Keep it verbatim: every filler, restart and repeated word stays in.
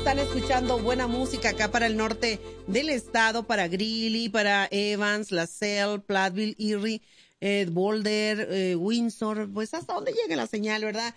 están escuchando buena música acá para el norte del estado, para Greeley, para Evans, LaSalle, Platteville, Erie, eh, Boulder, eh, Windsor, pues hasta donde llegue la señal, ¿verdad?